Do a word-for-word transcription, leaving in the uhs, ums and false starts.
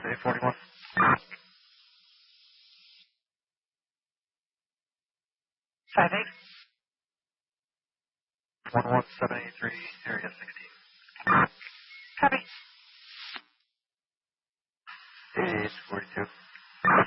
eight forty-one. Five eight. one one seven eight three, area sixteen. Copy. eighty-eight forty-two.